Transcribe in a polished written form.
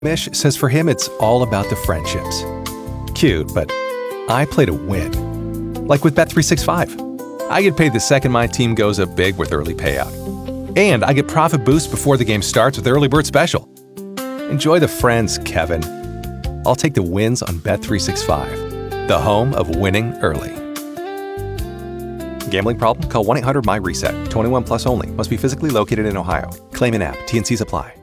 Mish says for him, it's all about the friendships. Cute, but I play to win. Like with Bet365. I get paid the second my team goes up big with early payout. And I get profit boost before the game starts with Early Bird Special. Enjoy the friends, Kevin. I'll take the wins on Bet365, the home of winning early. Gambling problem? Call 1-800-MY-RESET. 21 plus only. Must be physically located in Ohio. Claim in app. T&Cs apply.